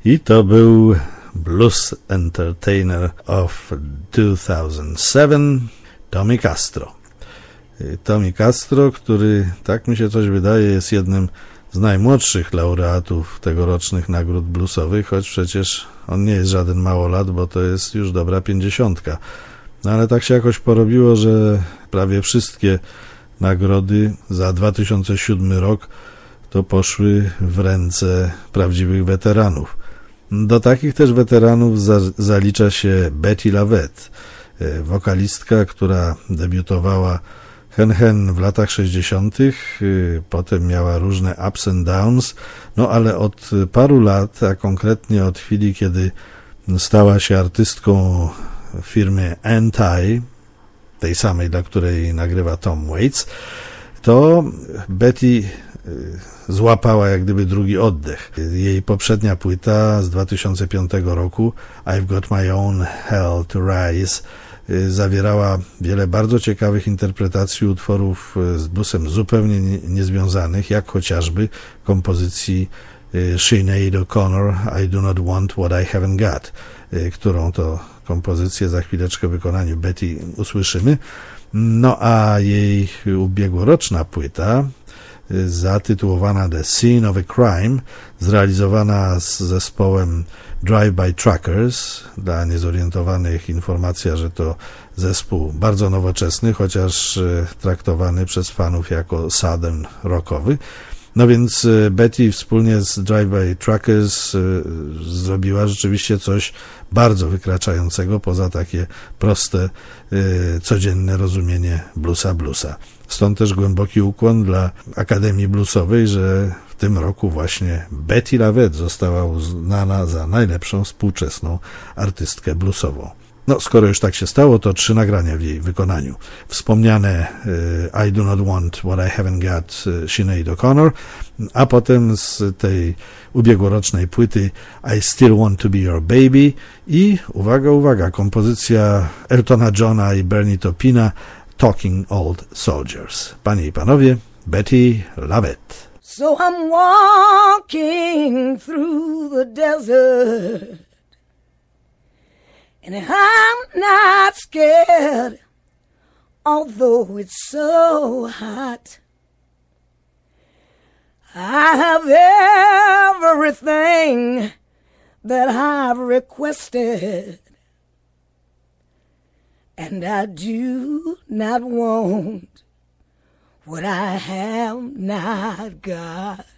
I to był Blues Entertainer of 2007, Tommy Castro. Tommy Castro, który, tak mi się coś wydaje, jest jednym z najmłodszych laureatów tegorocznych nagród bluesowych, choć przecież on nie jest żaden małolat, bo to jest już dobra 50. No ale tak się jakoś porobiło, że prawie wszystkie nagrody za 2007 rok to poszły w ręce prawdziwych weteranów. Do takich też weteranów zalicza się Bettye LaVette, wokalistka, która debiutowała hen w latach 60., potem miała różne ups and downs, no ale od paru lat, a konkretnie od chwili, kiedy stała się artystką firmy Anti, tej samej, dla której nagrywa Tom Waits, to Bettye złapała jak gdyby drugi oddech. Jej poprzednia płyta z 2005 roku, I've Got My Own Hell to Rise, zawierała wiele bardzo ciekawych interpretacji utworów z bluesem zupełnie niezwiązanych, jak chociażby kompozycji Sinead O'Connor I Do Not Want What I Haven't Got, którą to kompozycję za chwileczkę w wykonaniu Bettye usłyszymy. No a jej ubiegłoroczna płyta, zatytułowana The Scene of a Crime, zrealizowana z zespołem Drive-By Truckers. Dla niezorientowanych informacja, że to zespół bardzo nowoczesny, chociaż traktowany przez fanów jako southern rockowy. No więc Bettye wspólnie z Drive-By Truckers zrobiła rzeczywiście coś bardzo wykraczającego poza takie proste, codzienne rozumienie bluesa. Stąd też głęboki ukłon dla Akademii Bluesowej, że w tym roku właśnie Bettye LaVette została uznana za najlepszą współczesną artystkę bluesową. No, skoro już tak się stało, to 3 nagrania w jej wykonaniu. Wspomniane I Do Not Want What I Haven't Got Sinead O'Connor, a potem z tej ubiegłorocznej płyty I Still Want to Be Your Baby i, uwaga, kompozycja Eltona Johna i Bernie Taupina, Talking Old Soldiers. Panie i panowie, Bettye LaVette. So I'm walking through the desert, and I'm not scared, although it's so hot. I have everything that I've requested, and I do not want what I have not got.